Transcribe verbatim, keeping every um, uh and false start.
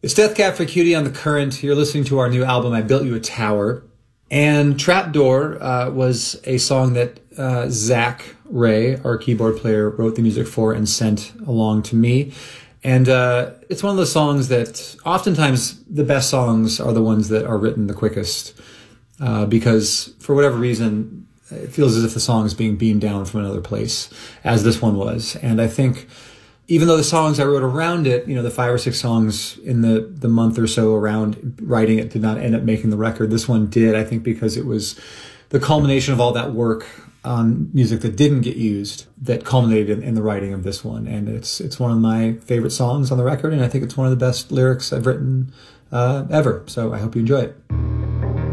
It's Death Cab for Cutie on The Current. You're listening to our new album, I Built You a Tower. And Trapdoor uh, was a song that uh, Zach Ray, our keyboard player, wrote the music for and sent along to me. And uh, it's one of those songs that oftentimes the best songs are the ones that are written the quickest uh, because for whatever reason, it feels as if the song is being beamed down from another place, as this one was. And I think even though the songs I wrote around it, you know, the five or six songs in the, the month or so around writing it did not end up making the record. This one did, I think, because it was the culmination of all that work on music that didn't get used that culminated in, in the writing of this one. And it's it's one of my favorite songs on the record, and I think it's one of the best lyrics I've written uh, ever. So I hope you enjoy it.